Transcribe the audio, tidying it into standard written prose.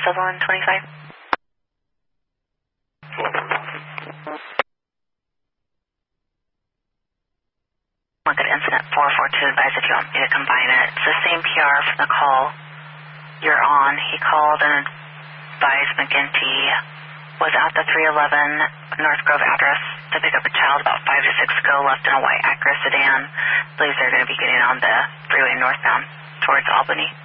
Sutherland 25. Look at incident 442, advise if you want me to combine it. It's the same PR from the call you're on. He called and advised McGinty was at the 311 North Grove address to pick up a child about 5 to 6 ago, left in a white Acura sedan. Believes they're going to be getting on the freeway northbound towards Albany.